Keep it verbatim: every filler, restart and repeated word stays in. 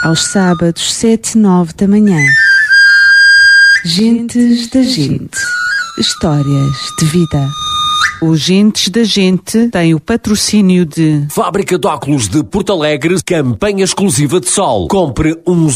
aos sábados, sete e nove da manhã. Gentes da Gente. Histórias de vida. Os Gentes da Gente têm o patrocínio de Fábrica de óculos de Porto Alegre, campanha exclusiva de sol. Compre um